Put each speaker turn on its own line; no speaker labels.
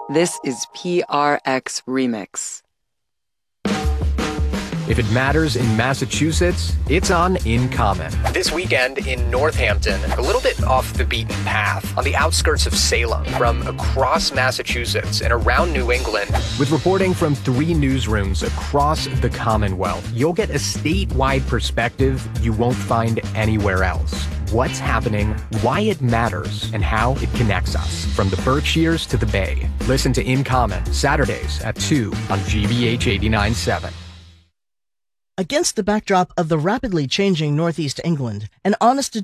This is PRX Remix.
If it matters in Massachusetts, it's on In Common. This weekend in Northampton, a little bit off the beaten path, on the outskirts of Salem, from across Massachusetts and around New England. With reporting from 3 newsrooms across the Commonwealth, you'll get a statewide perspective you won't find anywhere else. What's happening, why it matters, and how it connects us, from the Berkshires to the Bay. Listen to In Common, Saturdays at 2 on GBH 89.7.
Against the backdrop of the rapidly changing Northeast England, an honest